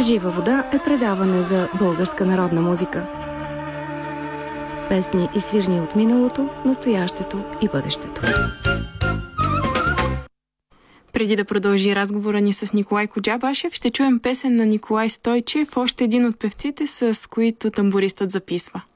Жива вода е предаване за българска народна музика. Песни и свирни от миналото, настоящето и бъдещето. Преди да продължи разговора ни с Николай Коджабашев, ще чуем песен на Николай Стойчев, още един от певците, с които тамбуристът записва.